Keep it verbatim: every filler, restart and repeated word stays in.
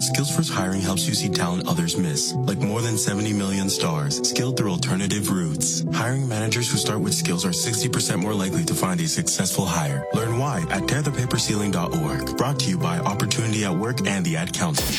Skillsforce Hiring helps you see talent others miss, like more than seventy million stars, skilled through alternative routes. Hiring managers who start with skills are sixty percent more likely to find a successful hire. Learn why at tear the paper ceiling dot org. Brought to you by Opportunity at Work and the Ad Council.